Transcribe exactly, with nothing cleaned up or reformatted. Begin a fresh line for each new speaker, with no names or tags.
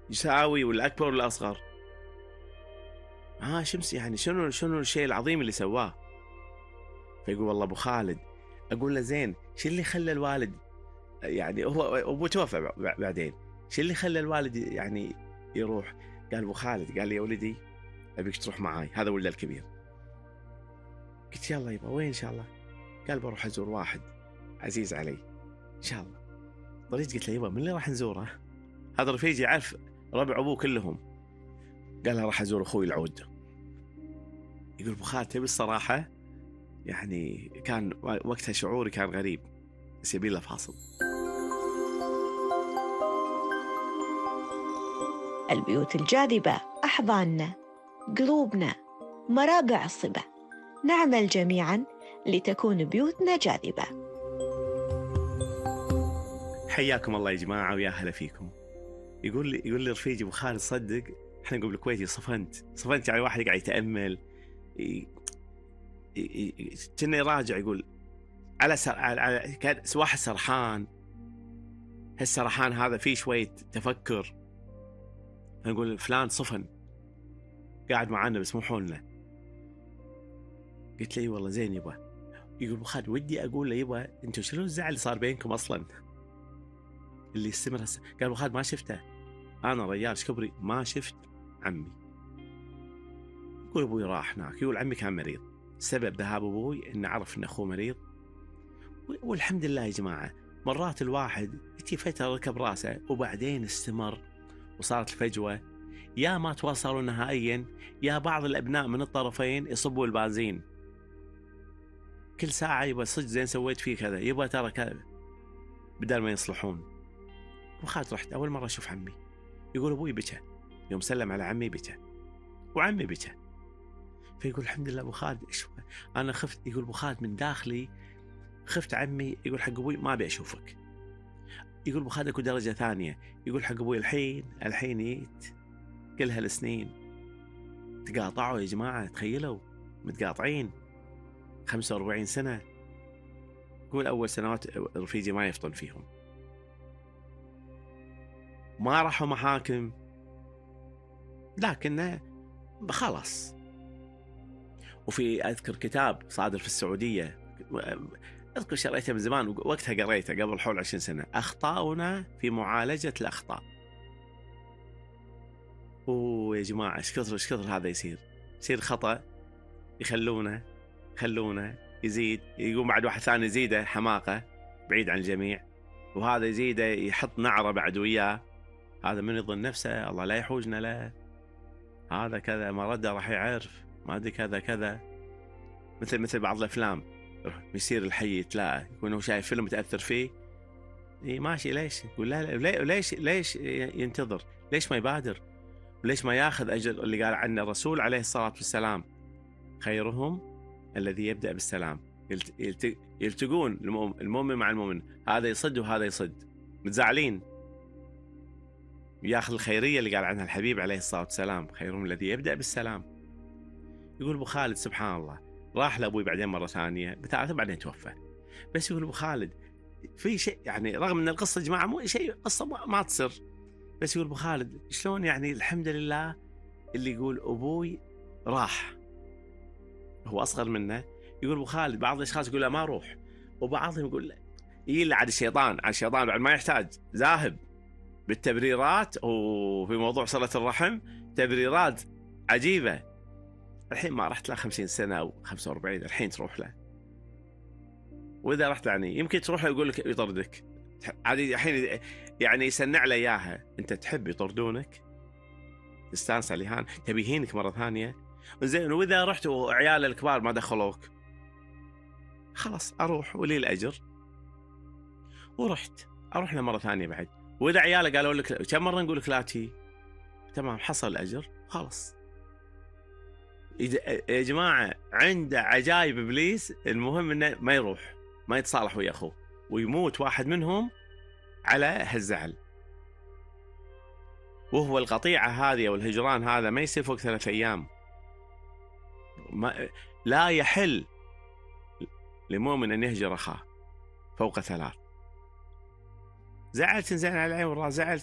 يساوي ولا أكبر ولا أصغر؟ ها شمس يعني شنو شنو الشيء العظيم اللي سواه؟ فيقول والله أبو خالد. أقول له زين شو اللي خلى الوالد، يعني هو أبوه توفى بعدين، شو اللي خلى الوالد يعني يروح؟ قال أبو خالد، قال لي يا ولدي أبيك تروح معاي، هذا ولده الكبير. قلت يلا يبا وين إن شاء الله؟ قال بروح أزور واحد عزيز علي إن شاء الله. طريق قلت له يبا من اللي راح نزوره؟ هذا رفيجي يعرف ربع أبوه كلهم. قال له راح أزور أخوي العود. يقول أبو خالد تبي الصراحة يعني كان وقتها شعوري كان غريب، بس يبي له فاصل.
البيوت الجاذبة أحضاننا، قلوبنا، مرابع الصبا. نعمل جميعاً لتكون بيوتنا جاذبة.
حياكم الله يا جماعة ويا هلا فيكم. يقول لي يقول لي رفيجي أبو خالد صدق احنا نقول الكويتي صفنت صفنت يعني واحد قاعد يتأمل كنا يراجع، يقول على سر... على كان واحد سرحان، هالسرحان هذا فيه شوية تفكر. نقول فلان صفن قاعد معنا بسمحوا لنا. قلت له والله زين يبا. يقول أبو خالد ودي أقول له يبا أنتوا شنو الزعل اللي صار بينكم أصلا اللي استمر هسه؟ قال أبو خالد ما شفته، أنا رجال شكبري ما شفت عمي. يقول أبوي راح هناك، يقول عمي كان مريض، سبب ذهاب أبوي إنه عرف إن أخوه مريض. والحمد لله يا جماعة مرات الواحد تجي فترة ركب راسه وبعدين استمر وصارت الفجوة، يا ما تواصلوا نهائيا يا بعض الأبناء من الطرفين يصبوا البنزين كل ساعة، يبقى صدق زين سويت فيه كذا، يبقى ترى كذا، بدل ما يصلحون. وخالد رحت أول مرة أشوف عمي. يقول أبوي بكى يوم سلم على عمي، بكى وعمي بكى. فيقول الحمد لله أبو خالد إيش أنا خفت. يقول أبو خالد من داخلي خفت عمي، يقول حق أبوي ما أبي أشوفك. يقول أبو خالد أكو درجة ثانية، يقول حق أبوي الحين الحين جيت كل هالسنين تقاطعوا يا جماعة، تخيلوا متقاطعين خمسة وأربعين سنة. يقول أول سنوات رفيجي ما يفطن فيهم، ما راحوا محاكم، لكن خلاص. وفي أذكر كتاب صادر في السعودية، أذكر شريته من زمان وقتها قريته قبل حول عشرين سنة، أخطاؤنا في معالجة الأخطاء. ويا جماعة إيش كثر إيش كثر هذا يصير يصير خطأ يخلونه خلونه يزيد، يقوم بعد واحد ثاني يزيده حماقة بعيد عن الجميع، وهذا يزيده يحط نعرة بعد وياه. هذا من يظن نفسه الله لا يحوجنا له، هذا كذا ما رده راح يعرف ما أدري كذا كذا. مثل مثل بعض الأفلام يصير الحي يتلاقى، يكون هو شايف فيلم متأثر فيه، إيه ماشي ليش يقول لا لا ليش ليش ينتظر، ليش ما يبادر، وليش ما ياخذ أجر اللي قال عنه الرسول عليه الصلاة والسلام خيرهم الذي يبدأ بالسلام. يلت... يلتقون المؤمن مع المؤمن، هذا يصد وهذا يصد متزعلين، ياخذ الخيرية اللي قال عنها الحبيب عليه الصلاة والسلام خيرهم الذي يبدأ بالسلام. يقول أبو خالد سبحان الله راح لأبوي بعدين مرة ثانية بثلاثة بعدين توفى. بس يقول أبو خالد في شيء يعني رغم أن القصة يا جماعة مو شيء قصة ما تصير، بس يقول أبو خالد شلون يعني الحمد لله اللي يقول أبوي راح هو أصغر منه. يقول أبو خالد بعض الأشخاص يقول له ما أروح، وبعضهم يقول له يلا عاد الشيطان على الشيطان بعد ما يحتاج ذاهب بالتبريرات، وفي موضوع صلة الرحم تبريرات عجيبة. الحين ما رحت له خمسين سنة أو خمسة وأربعين، الحين تروح له، وإذا رحت يعني يمكن تروح له يقول لك يطردك عادي. الحين يعني يسنع له إياها، أنت تحب يطردونك تستانس على الإهانة، تبي يهينك مرة ثانية زين. وإذا رحت وعيال الكبار ما دخلوك خلاص أروح ولي الأجر، ورحت أروح له مرة ثانية بعد. وإذا عياله قالوا لك كم مرة نقول لك لا تي، تمام حصل الأجر خلاص. يا جماعة عنده عجائب إبليس، المهم إنه ما يروح ما يتصالح ويا أخوه، ويموت واحد منهم على هالزعل. وهو القطيعة هذه والهجران هذا ما يصير فوق ثلاث أيام، ما لا يحل لمؤمن أن يهجر أخاه فوق ثلاث. زعلت زين على العين والراس، زعلت